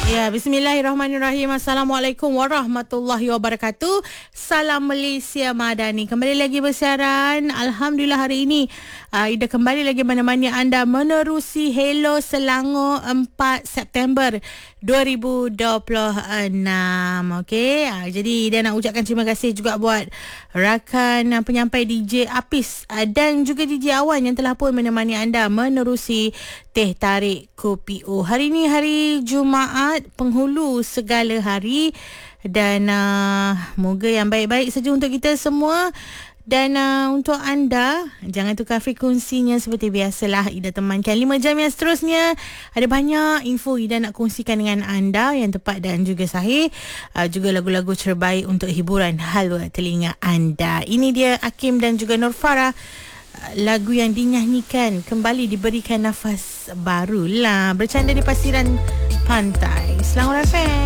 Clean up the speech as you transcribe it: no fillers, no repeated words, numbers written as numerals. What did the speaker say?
Ya, bismillahirrahmanirrahim. Assalamualaikum warahmatullahi wabarakatuh. Salam Malaysia Madani. Kembali lagi bersiaran. Alhamdulillah hari ini Ida kembali lagi menemani anda menerusi Hello Selangor 4 September 2026. Okey. Jadi Ida nak ucapkan terima kasih juga buat rakan penyampai DJ Apis dan juga DJ Awan yang telah pun menemani anda menerusi Teh Tarik Kopi O. Hari ini hari Jumaat, penghulu segala hari, dan moga yang baik-baik saja untuk kita semua. Dan untuk anda, jangan tukar frekuensinya seperti biasalah. Ida temankan 5 jam yang seterusnya. Ada banyak info Ida nak kongsikan dengan anda yang tepat dan juga sahih. Juga lagu-lagu terbaik untuk hiburan halwa telinga anda. Ini dia Hakim dan juga Nur Farah. Lagu yang dinyanyikan kembali diberikan nafas barulah. Bercanda di Pasiran Pantai. Selangor FM.